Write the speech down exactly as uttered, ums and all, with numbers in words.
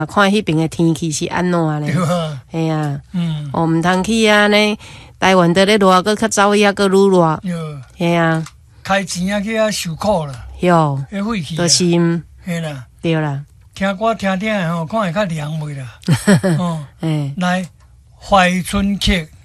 啊，看迄边的天气是安怎咧？ 对啊， 嘿啊， 嗯， 哦，毋通去啊呢，台湾得咧热，搁较走伊啊，搁愈热。 哟， 嘿啊， 开钱啊去遐受苦啦， 哟， 迄废气啊， 就是嘿啦， 对啦， 听歌听听的吼，看会较凉袂啦。哦， 嘿， 来，怀春客。